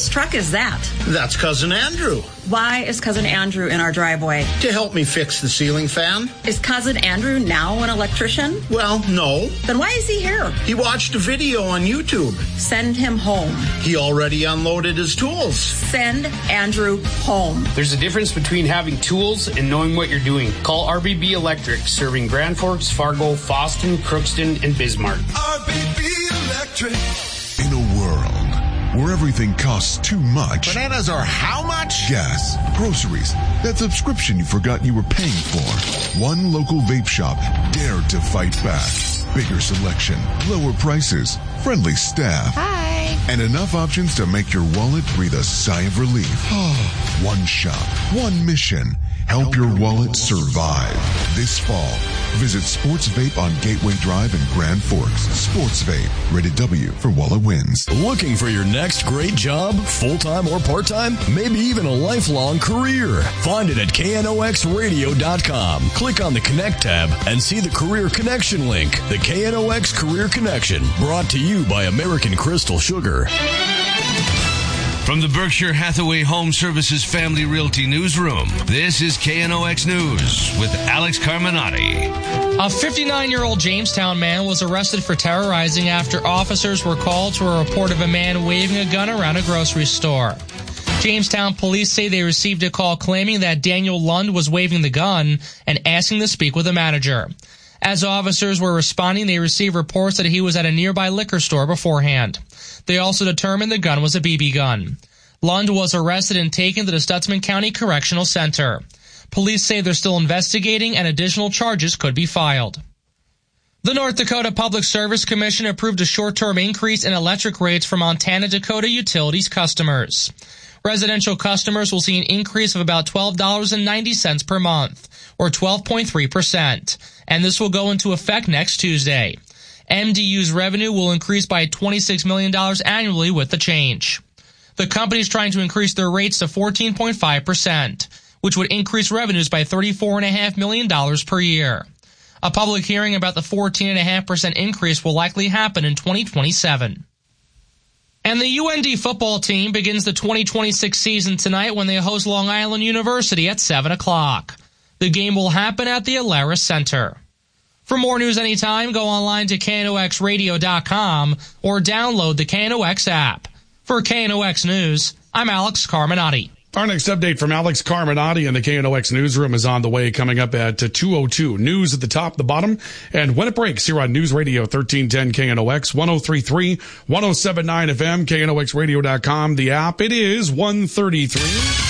Whose truck is that? That's Cousin Andrew. Why is Cousin Andrew in our driveway? To help me fix the ceiling fan. Is Cousin Andrew now an electrician? Well, no. Then why is he here? He watched a video on YouTube. Send him home. He already unloaded his tools. Send Andrew home. There's a difference between having tools and knowing what you're doing. Call RBB Electric, serving Grand Forks, Fargo, Fosston, Crookston, and Bismarck. RBB Electric. In a world where everything costs too much. Bananas are how much? Gas, groceries, that subscription you forgot you were paying for. One local vape shop dared to fight back. Bigger selection, lower prices, friendly staff. Hi. And enough options to make your wallet breathe a sigh of relief. One shop, one mission. Help your wallet survive. This fall, visit Sports Vape on Gateway Drive in Grand Forks. Sports Vape, rated W for Walla Wins. Looking for your next great job, full-time or part-time? Maybe even a lifelong career? Find it at KNOXradio.com. Click on the Connect tab and see the Career Connection link. The KNOX Career Connection, brought to you by American Crystal Sugar. From the Berkshire Hathaway Home Services Family Realty Newsroom, this is KNOX News with Alex Carminati. A 59-year-old Jamestown man was arrested for terrorizing after officers were called to a report of a man waving a gun around a grocery store. Jamestown police say they received a call claiming that Daniel Lund was waving the gun and asking to speak with the manager. As officers were responding, they received reports that he was at a nearby liquor store beforehand. They also determined the gun was a BB gun. Lund was arrested and taken to the Stutzman County Correctional Center. Police say they're still investigating and additional charges could be filed. The North Dakota Public Service Commission approved a short-term increase in electric rates for Montana Dakota Utilities customers. Residential customers will see an increase of about $12.90 per month, or 12.3%, and this will go into effect next Tuesday. MDU's revenue will increase by $26 million annually with the change. The company is trying to increase their rates to 14.5%, which would increase revenues by $34.5 million per year. A public hearing about the 14.5% increase will likely happen in 2027. And the UND football team begins the 2026 season tonight when they host Long Island University at 7 o'clock. The game will happen at the Alaris Center. For more news anytime, go online to KNOXradio.com or download the KNOX app. For KNOX News, I'm Alex Carminati. Our next update from Alex Carminati in the KNOX newsroom is on the way, coming up at 2:02. News at the top, the bottom, and when it breaks here on News Radio 1310 KNOX, 103.3, 107.9 FM, KNOXradio.com, the app. It is 1:33.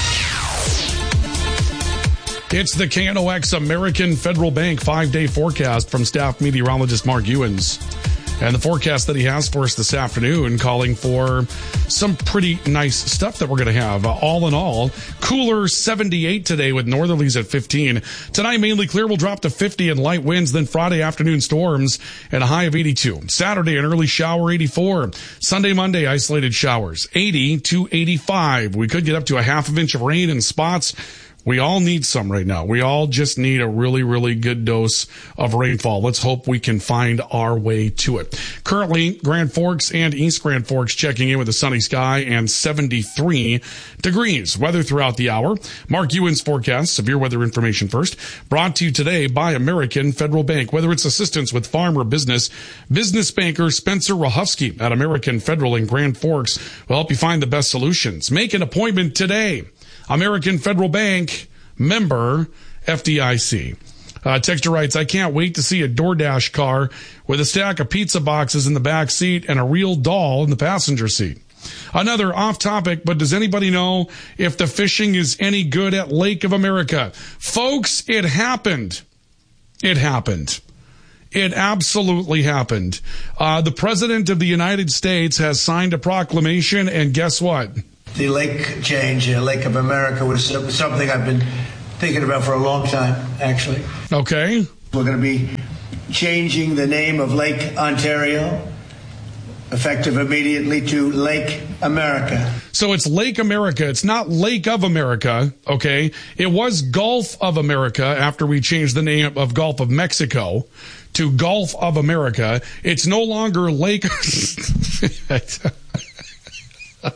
It's the KNOX American Federal Bank 5-day forecast from staff meteorologist Mark Ewens. And the forecast that he has for us this afternoon, calling for some pretty nice stuff that we're going to have. All in all, cooler 78 today with northerlies at 15. Tonight, mainly clear, will drop to 50 and light winds. Then Friday afternoon storms and a high of 82. Saturday, an early shower, 84. Sunday, Monday, isolated showers, 80 to 85. We could get up to a half of inch of rain in spots. We all need some right now. We all just need a really, really good dose of rainfall. Let's hope we can find our way to it. Currently, Grand Forks and East Grand Forks checking in with a sunny sky and 73 degrees. Weather throughout the hour. Mark Ewens forecast, severe weather information first. Brought to you today by American Federal Bank. Whether it's assistance with farm or business, business banker Spencer Rahufsky at American Federal in Grand Forks will help you find the best solutions. Make an appointment today. American Federal Bank, member FDIC. Texter writes, I can't wait to see a DoorDash car with a stack of pizza boxes in the back seat and a real doll in the passenger seat. Another off topic, but does anybody know if the fishing is any good at Lake of America? Folks, it happened. It happened. It absolutely happened. The President of the United States has signed a proclamation, and guess what? The lake change, Lake of America, was something I've been thinking about for a long time, actually. Okay. We're going to be changing the name of Lake Ontario, effective immediately, to Lake America. So it's Lake America. It's not Lake of America, okay? It was Gulf of America after we changed the name of Gulf of Mexico to Gulf of America. It's no longer Lake... I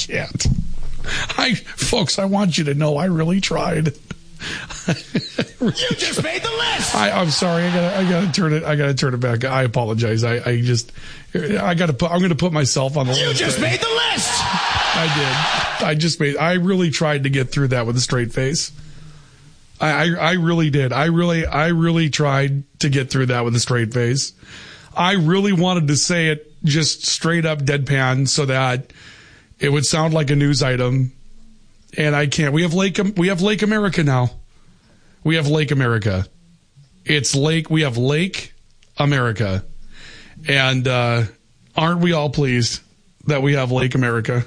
can't. Folks, I want you to know I really tried. You just made the list. I'm sorry. I gotta turn it. I gotta turn it back. I apologize. I'm gonna put myself on the list. You just made the list. I did. I really tried to get through that with a straight face. I really did. I really tried to get through that with a straight face. I really wanted to say it just straight up deadpan so that it would sound like a news item. And I can't. We have Lake America now. We have Lake America. We have Lake America. And aren't we all pleased that we have Lake America?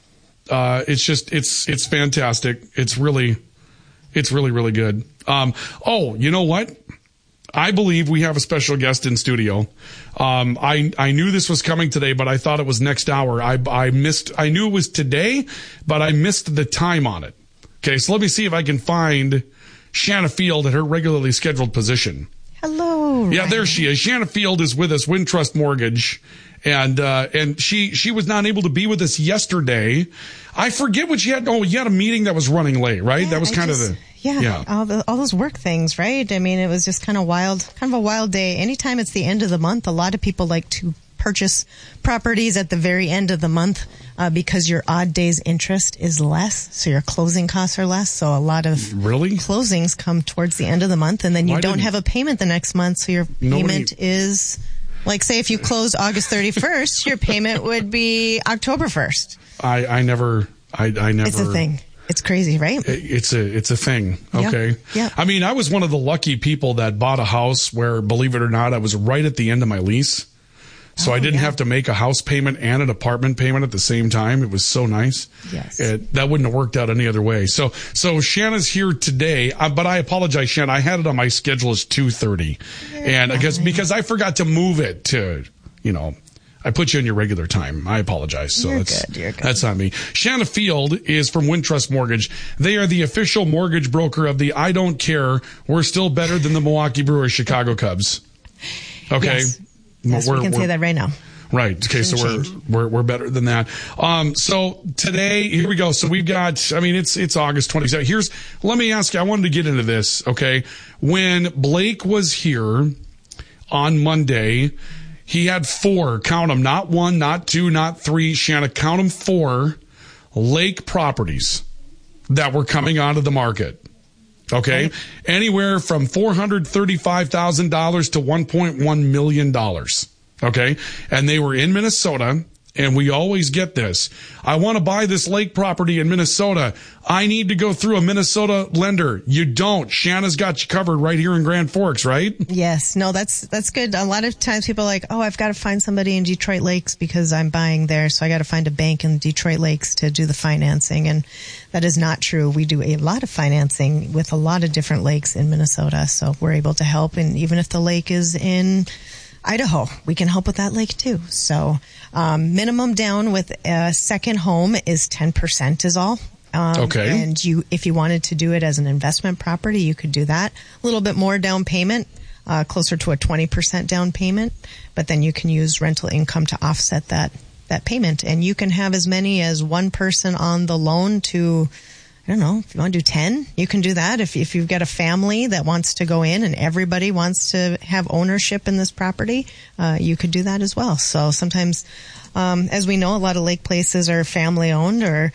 It's fantastic. It's really, really good. You know what? I believe we have a special guest in studio. I knew this was coming today, but I thought it was next hour. I knew it was today, but I missed the time on it. Okay, so let me see if I can find Shanna Field at her regularly scheduled position. Hello. Yeah, there she is. Shanna Field is with us, Wintrust Mortgage. And she was not able to be with us yesterday. I forget what she had. Oh, you had a meeting that was running late, right? Yeah, that was kind of all those work things, right? I mean, it was just kind of a wild day. Anytime it's the end of the month, a lot of people like to purchase properties at the very end of the month because your odd days interest is less, so your closing costs are less. So a lot of closings come towards the end of the month, and then you don't have a payment the next month, so your payment is... Like, say, if you closed August 31st, your payment would be October 1st. I never. It's a thing. It's crazy, right? It's a thing. Okay. Yeah. I mean, I was one of the lucky people that bought a house where, believe it or not, I was right at the end of my lease. So I didn't have to make a house payment and an apartment payment at the same time. It was so nice. Yes. That wouldn't have worked out any other way. So Shanna's here today, but I apologize, Shanna. I had it on my schedule as 2:30. And I guess because I forgot to move it to, I put you in your regular time. I apologize. So You're good. That's on me. Shanna Field is from Wintrust Mortgage. They are the official mortgage broker of the I Don't Care. We're still better than the Milwaukee Brewers, Chicago Cubs. Okay. Yes, we can say that right now. Right. Okay. So we're better than that. So today, here we go. So we've got, it's August 27th. Let me ask you, I wanted to get into this. Okay. When Blake was here on Monday, he had 4, count them, not 1, not 2, not 3. Shanna, count them, 4 lake properties that were coming onto the market. Okay. Anywhere from $435,000 to $1.1 million. Okay. And they were in Minnesota. And we always get this. I want to buy this lake property in Minnesota. I need to go through a Minnesota lender. You don't. Shanna's got you covered right here in Grand Forks, right? Yes. No, that's good. A lot of times people are like, I've got to find somebody in Detroit Lakes because I'm buying there. So I got to find a bank in Detroit Lakes to do the financing. And that is not true. We do a lot of financing with a lot of different lakes in Minnesota. So we're able to help. And even if the lake is in Idaho, we can help with that lake too. So, minimum down with a second home is 10% is all. Okay. And if you wanted to do it as an investment property, you could do that. A little bit more down payment, closer to a 20% down payment, but then you can use rental income to offset that payment. And you can have as many as one person on the loan to, I don't know, if you want to do 10, you can do that. If you've got a family that wants to go in and everybody wants to have ownership in this property, you could do that as well. So sometimes, as we know, a lot of lake places are family owned, or,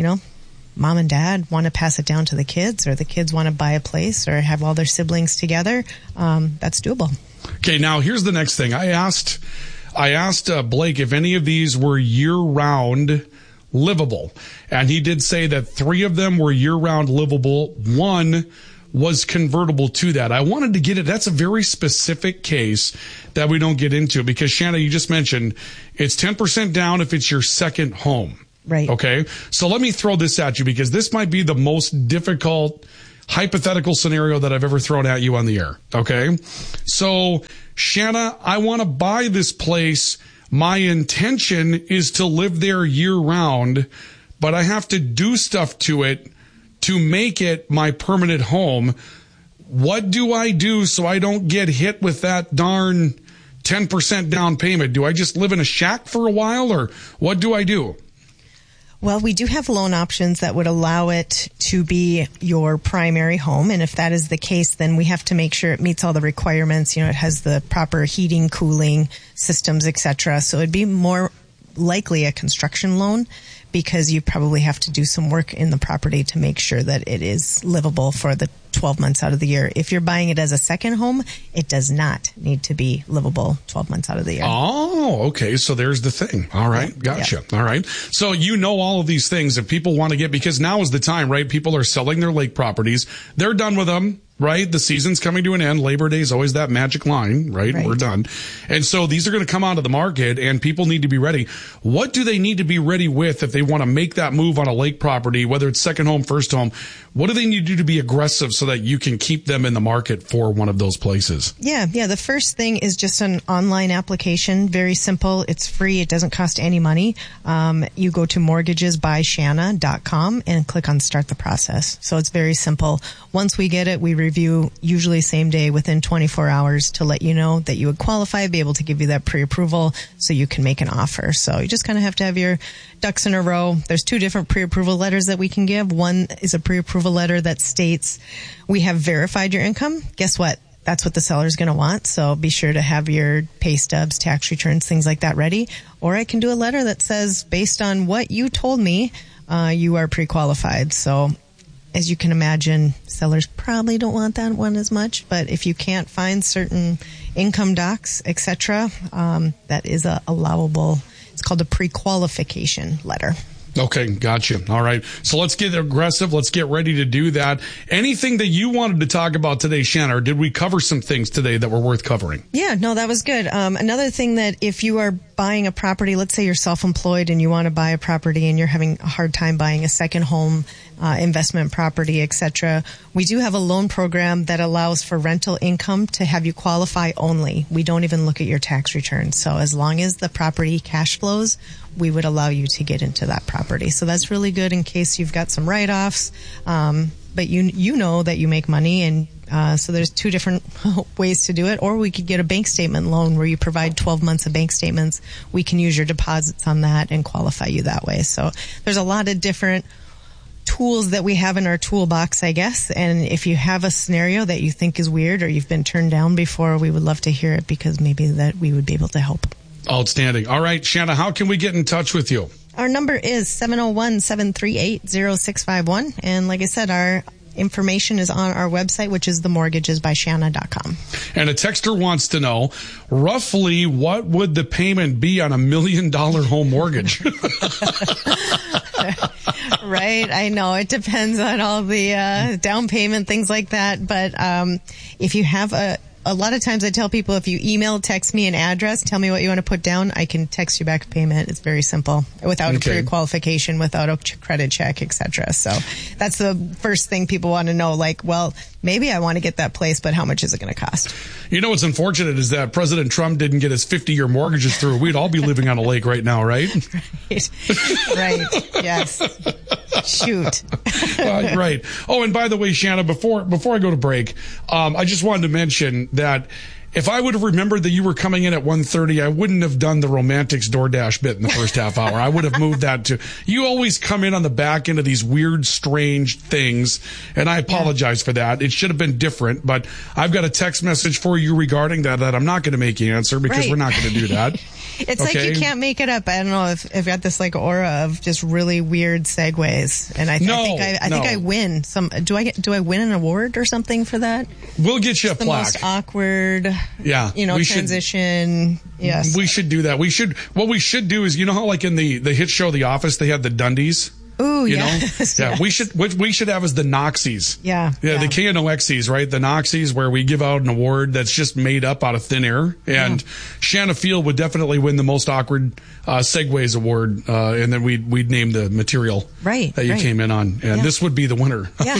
mom and dad want to pass it down to the kids, or the kids want to buy a place or have all their siblings together. That's doable. Okay. Now here's the next thing. I asked Blake if any of these were year-round livable. And he did say that 3 of them were year-round livable. 1 was convertible to that. I wanted to get it. That's a very specific case that we don't get into because, Shanna, you just mentioned it's 10% down if it's your second home. Right. Okay. So let me throw this at you because this might be the most difficult hypothetical scenario that I've ever thrown at you on the air. Okay. So, Shanna, I want to buy this place. My intention is to live there year round, but I have to do stuff to it to make it my permanent home. What do I do so I don't get hit with that darn 10% down payment? Do I just live in a shack for a while, or what do I do? Well, we do have loan options that would allow it to be your primary home. And if that is the case, then we have to make sure it meets all the requirements. It has the proper heating, cooling systems, etc. So it'd be more likely a construction loan, because you probably have to do some work in the property to make sure that it is livable for the 12 months out of the year. If you're buying it as a second home, it does not need to be livable 12 months out of the year. Oh, okay. So there's the thing. All right. Gotcha. Yep. All right. So all of these things that people want to get, because now is the time, right? People are selling their lake properties. They're done with them. Right? The season's coming to an end. Labor Day is always that magic line, right? We're done. And so these are going to come onto the market, and people need to be ready. What do they need to be ready with if they want to make that move on a lake property, whether it's second home, first home? What do they need to do to be aggressive so that you can keep them in the market for one of those places? Yeah. The first thing is just an online application. Very simple. It's free. It doesn't cost any money. You go to mortgagesbyshanna.com and click on start the process. So it's very simple. Once we get it, we review usually same day within 24 hours to let you know that you would qualify, be able to give you that pre-approval so you can make an offer. So you just kind of have to have your ducks in a row. There's 2 different pre-approval letters that we can give. One is a pre-approval letter that states we have verified your income. Guess what? That's what the seller is going to want. So be sure to have your pay stubs, tax returns, things like that ready. Or I can do a letter that says, based on what you told me, you are pre-qualified. So as you can imagine, sellers probably don't want that one as much. But if you can't find certain income docs, etc., that is allowable. It's called a pre-qualification letter. Okay, gotcha. All right. So let's get aggressive. Let's get ready to do that. Anything that you wanted to talk about today, Shanna, or did we cover some things today that were worth covering? Yeah, no, that was good. Another thing that if you are buying a property, let's say you're self-employed and you want to buy a property and you're having a hard time buying a second home, investment property, etc., we do have a loan program that allows for rental income to have you qualify only. We don't even look at your tax returns. So as long as the property cash flows, we would allow you to get into that property. So that's really good in case you've got some write-offs, but you know that you make money, and so there's 2 different ways to do it. Or we could get a bank statement loan where you provide 12 months of bank statements. We can use your deposits on that and qualify you that way. So there's a lot of different tools that we have in our toolbox, I guess. And if you have a scenario that you think is weird or you've been turned down before, we would love to hear it, because maybe that we would be able to help. Outstanding. All right, Shanna, how can we get in touch with you? Our number is 701-738-0651. And like I said, our information is on our website, which is themortgagesbyshanna.com. And a texter wants to know, roughly, what would the payment be on $1 million home mortgage? Right. I know it depends on all the down payment, things like that. But if you have a lot of times I tell people, if you text me an address, tell me what you want to put down, I can text you back a payment. It's very simple, without a pre-qualification, without a credit check, etc. So that's the first thing people want to know. Like, well, maybe I want to get that place, but how much is it going to cost? You know what's unfortunate is that President Trump didn't get his 50-year mortgages through. We'd all be living on a lake right now, right? Right. Yes. Shoot. Right. Oh, and by the way, Shanna, before I go to break, I just wanted to mention that if I would have remembered that you were coming in at 1:30, I wouldn't have done the Romantics DoorDash bit in the first half hour. I would have moved that to, you always come in on the back end of these weird, strange things, and I apologize for that. It should have been different, but I've got a text message for you regarding that I'm not going to make you answer, because we're not going to do that. It's like you can't make it up. I don't know if I've got this like aura of just really weird segues, and I think I win. Do I win an award or something for that? We'll get you a plaque. The most awkward, transition. Yes, we should do that. What we should do is, you know how like in the hit show The Office they had the Dundies. Ooh, yes. Yeah, we should have as the Noxies. Yeah. The KNOXies, right? The Noxies, where we give out an award that's just made up out of thin air. And Shanna Field would definitely win the most awkward segues award. And then we'd name the material that you came in on. And this would be the winner. Yeah,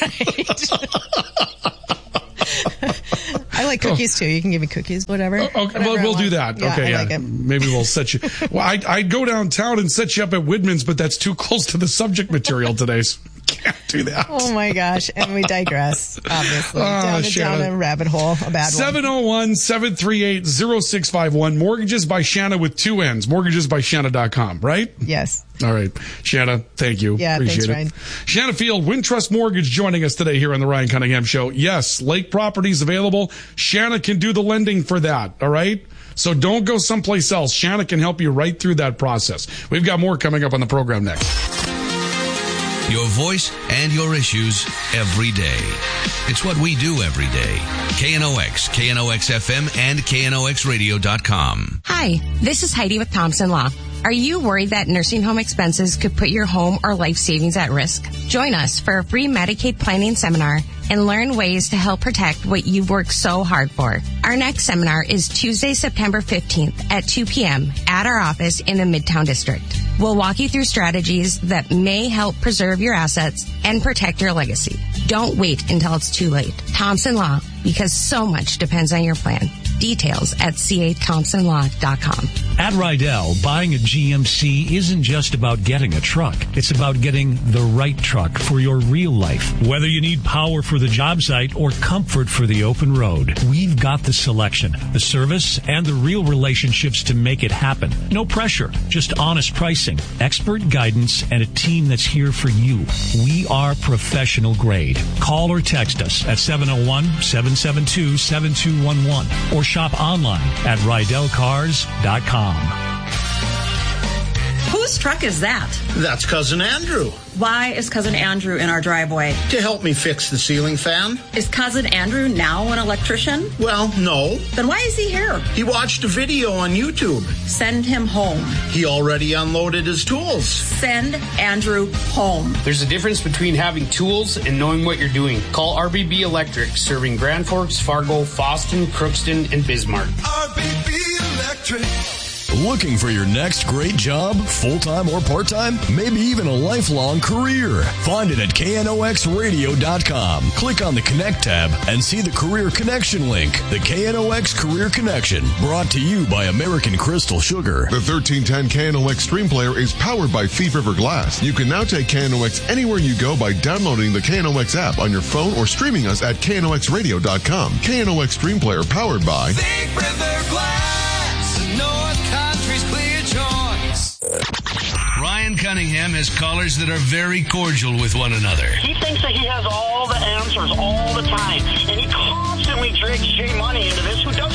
right. I like cookies too. You can give me cookies, whatever. Okay, we'll do that. Yeah, okay, I like it. Maybe we'll set you. Well, I'd go downtown and set you up at Widman's, but that's too close to the subject material today. So can't do that. Oh my gosh. And we digress, obviously. Down a rabbit hole, a bad one. 701-738-0651. Mortgages by Shanna with 2 N's. Mortgagesbyshanna.com, right? Yes. All right. Shanna, thank you. Yeah, appreciate thanks, it. Ryan. Shanna Field, Wintrust Mortgage, joining us today here on the Ryan Cunningham Show. Yes, Lake properties available. Shanna can do the lending for that, all right? So don't go someplace else. Shanna can help you right through that process. We've got more coming up on the program next. Your voice and your issues every day. It's what we do every day. KNOX, KNOX-FM, and KNOXradio.com. Hi, this is Heidi with Thompson Law. Are you worried that nursing home expenses could put your home or life savings at risk? Join us for a free Medicaid planning seminar and learn ways to help protect what you've worked so hard for. Our next seminar is Tuesday, September 15th at 2 p.m. at our office in the Midtown District. We'll walk you through strategies that may help preserve your assets and protect your legacy. Don't wait until it's too late. Thompson Law, because so much depends on your plan. Details at cathompsonlaw.com. At Rydell, buying a GMC isn't just about getting a truck. It's about getting the right truck for your real life. Whether you need power for the job site or comfort for the open road, we've got the selection, the service, and the real relationships to make it happen. No pressure, just honest pricing, expert guidance, and a team that's here for you. We are professional grade. Call or text us at 701-772-7211 or shop online at RydellCars.com. Whose truck is that? That's Cousin Andrew. Why is Cousin Andrew in our driveway? To help me fix the ceiling fan. Is Cousin Andrew now an electrician? Well, no. Then why is he here? He watched a video on YouTube. Send him home. He already unloaded his tools. Send Andrew home. There's a difference between having tools and knowing what you're doing. Call RBB Electric, serving Grand Forks, Fargo, Fosston, Crookston, and Bismarck. RBB Electric. Looking for your next great job, full-time or part-time? Maybe even a lifelong career? Find it at KNOXradio.com. Click on the Connect tab and see the Career Connection link. The KNOX Career Connection, brought to you by American Crystal Sugar. The 1310 KNOX Stream Player is powered by Thief River Glass. You can now take KNOX anywhere you go by downloading the KNOX app on your phone or streaming us at KNOXradio.com. KNOX Stream Player powered by Thief River Glass, North Country's clear choice. Ryan Cunningham has callers that are very cordial with one another. He thinks that he has all the answers all the time, and he constantly drags Jay Money into this, who doesn't